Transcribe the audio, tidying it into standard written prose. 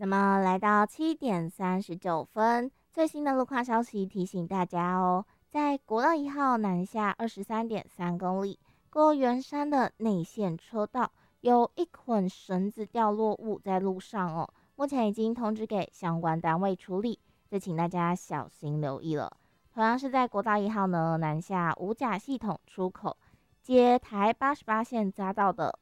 那么来到7点39分，最新的路况消息提醒大家哦，在国道1号南下23.3公里，过圆山的内线车道有一捆绳子掉落物在路上哦，目前已经通知给相关单位处理，这请大家小心留意了。同样是在国道1号呢南下五甲系统出口接台88线匝道的